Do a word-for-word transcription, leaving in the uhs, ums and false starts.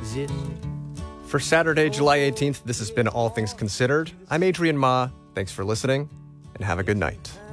exist. For Saturday, July eighteenth, this has been All Things Considered. I'm Adrian Ma. Thanks for listening, and have a good night.